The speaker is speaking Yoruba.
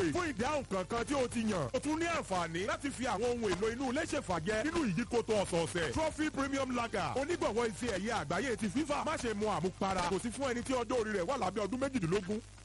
pè fún ìdáhùn kankan tí o ti yàn. o tún ní àǹfààní láti fi àwọn ohun èlò inú ilé ṣèfàjẹ nínú ìyíkoto ọ̀sọ̀ọ̀sẹ̀. trophy premium lager onígbọ̀wọ́ ife ẹ̀yẹ àgbáyé ti FIFA. má ṣe mu àmupara. kò sí fún ẹni tí ọjọ́ orí rẹ̀ wà lábẹ́ ọdún méjìdínlógún.